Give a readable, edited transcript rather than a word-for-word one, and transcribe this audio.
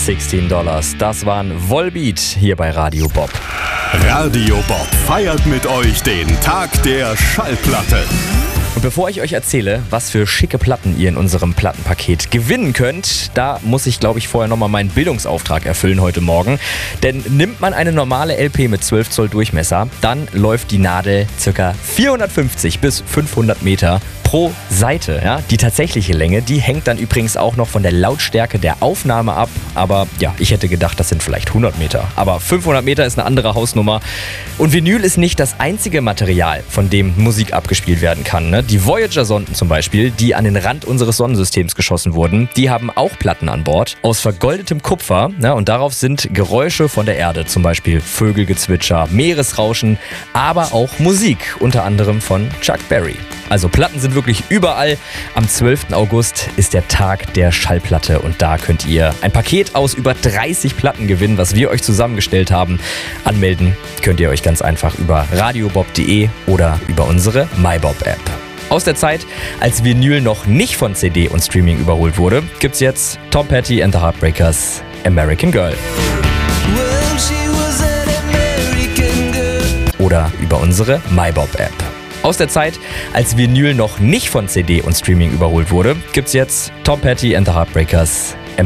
$16. Das waren Volbeat hier bei Radio Bob. Radio Bob feiert mit euch den Tag der Schallplatte. Und bevor ich euch erzähle, was für schicke Platten ihr in unserem Plattenpaket gewinnen könnt, da muss ich, glaube ich, vorher nochmal meinen Bildungsauftrag erfüllen heute Morgen. Denn nimmt man eine normale LP mit 12 Zoll Durchmesser, dann läuft die Nadel ca. 450 bis 500 Meter pro Seite. Ja? Die tatsächliche Länge, die hängt dann übrigens auch noch von der Lautstärke der Aufnahme ab. Aber ja, ich hätte gedacht, das sind vielleicht 100 Meter. Aber 500 Meter ist eine andere Hausnummer. Und Vinyl ist nicht das einzige Material, von dem Musik abgespielt werden kann. Ne? Die Voyager-Sonden zum Beispiel, die an den Rand unseres Sonnensystems geschossen wurden, die haben auch Platten an Bord aus vergoldetem Kupfer. Ne? Und darauf sind Geräusche von der Erde, zum Beispiel Vögelgezwitscher, Meeresrauschen, aber auch Musik, unter anderem von Chuck Berry. Also Platten sind wirklich überall. Am 12. August ist der Tag der Schallplatte und da könnt ihr ein Paket aus über 30 Platten gewinnen, was wir euch zusammengestellt haben. Anmelden könnt ihr euch ganz einfach über radiobob.de oder über unsere MyBob-App. Aus der Zeit, als Vinyl noch nicht von CD und Streaming überholt wurde, gibt's jetzt Tom Petty and the Heartbreakers, American Girl. Oder über unsere MyBob-App. Aus der Zeit, als Vinyl noch nicht von CD und Streaming überholt wurde, gibt's jetzt Tom Petty and the Heartbreakers,